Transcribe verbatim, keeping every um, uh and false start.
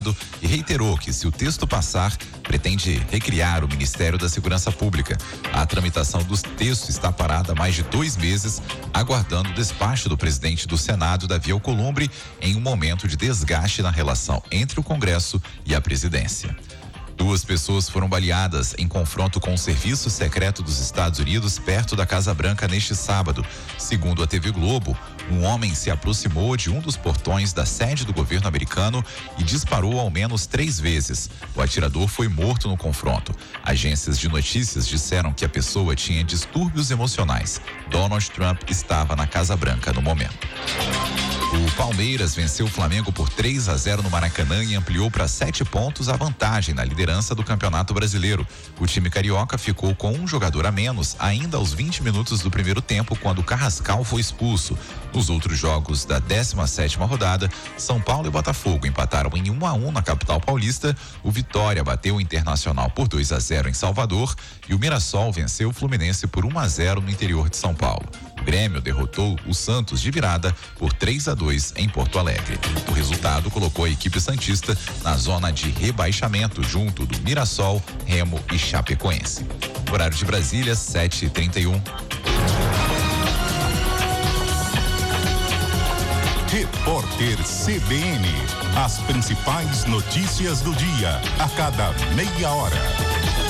e reiterou que, se o texto passar, pretende recriar o Ministério da Segurança Pública. A tramitação do texto está parada há mais de dois meses, aguardando o despacho do presidente do Senado, Davi Alcolumbre, em um momento de desgaste na relação entre o Congresso e a presidência. Duas pessoas foram baleadas em confronto com o Serviço Secreto dos Estados Unidos perto da Casa Branca neste sábado. Segundo a T V Globo, um homem se aproximou de um dos portões da sede do governo americano e disparou ao menos três vezes. O atirador foi morto no confronto. Agências de notícias disseram que a pessoa tinha distúrbios emocionais. Donald Trump estava na Casa Branca no momento. O Palmeiras venceu o Flamengo por três a zero no Maracanã e ampliou para sete pontos a vantagem na liderança do Campeonato Brasileiro. O time carioca ficou com um jogador a menos ainda aos vinte minutos do primeiro tempo, quando Carrascal foi expulso. Nos outros jogos da décima sétima rodada, São Paulo e Botafogo empataram em um a um na capital paulista. O Vitória bateu o Internacional por dois a zero em Salvador e o Mirassol venceu o Fluminense por um a zero no interior de São Paulo. O Grêmio derrotou o Santos de virada por três a dois em Porto Alegre. O resultado colocou a equipe santista na zona de rebaixamento, junto do Mirassol, Remo e Chapecoense. Horário de Brasília, sete e trinta e um. Repórter C B N. As principais notícias do dia, a cada meia hora.